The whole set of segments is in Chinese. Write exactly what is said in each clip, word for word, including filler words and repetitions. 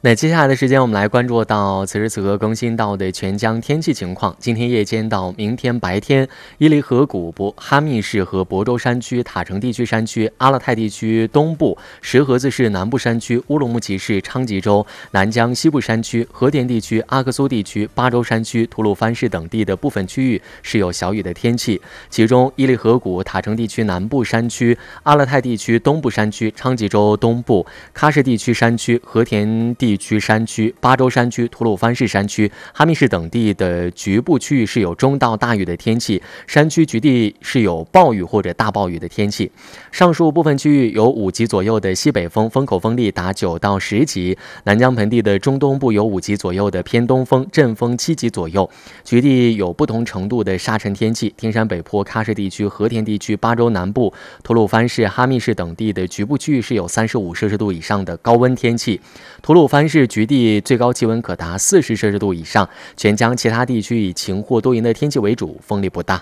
那接下来的时间，我们来关注到此时此刻更新到的全疆天气情况。今天夜间到明天白天，伊犁河谷部、哈密市和亳州山区、塔城地区山区、阿勒泰地区东部、石河子市南部山区、乌鲁木齐市昌吉州、南疆西部山区、和田地区、阿克苏地区、巴州山区、吐鲁番市等地的部分区域是有小雨的天气，其中伊犁河谷、塔城地区南部山区、阿勒泰地区东部山区、昌吉州东部、喀什地区山区、和田地区山区、巴州山区、吐鲁番市山区、哈密市等地的局部区域是有中到大雨的天气，山区局地是有暴雨或者大暴雨的天气。上述部分区域有五级左右的西北风，风口风力达九到十级；南疆盆地的中东部有五级左右的偏东风，阵风七级左右。局地有不同程度的沙尘天气，天山北坡、喀什地区、和田地区、巴州南部、吐鲁番市、哈密市等地的局部区域是有三十五摄氏度以上的高温天气。吐鲁番市局地最高气温可达四十摄氏度以上，全疆其他地区以晴或多云的天气为主，风力不大。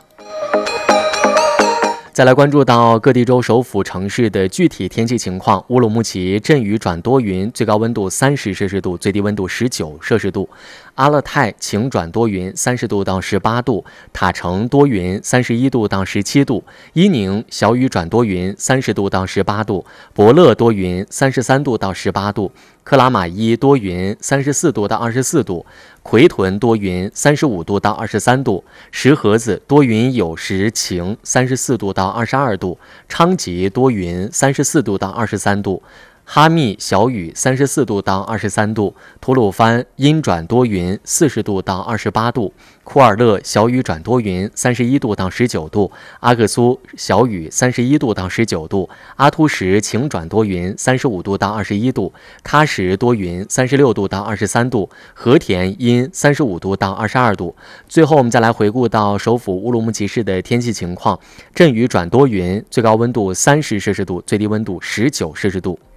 再来关注到各地州首府城市的具体天气情况。乌鲁木齐阵雨转多云，最高温度三十摄氏度，最低温度十九摄氏度。阿勒泰晴转多云，三十度到十八度。塔城多云，三十一度到十七度。伊宁小雨转多云，三十度到十八度。博乐多云，三十三度到十八度。克拉玛依多云，三十四度到二十四度。奎屯多云，三十五度到二十三度。石河子多云有时晴，三十四度到二十二度。昌吉多云，三十四度到二十三度。哈密小雨，三十四度到二十三度。吐鲁番阴转多云，四十度到二十八度。库尔勒小雨转多云，三十一度到十九度。阿克苏小雨，三十一度到十九度。阿突什晴转多云，三十五度到二十一度。喀什多云，三十六度到二十三度。和田阴，三十五度到二十二度。最后我们再来回顾到首府乌鲁木齐市的天气情况，阵雨转多云，最高温度三十摄氏度，最低温度十九摄氏度。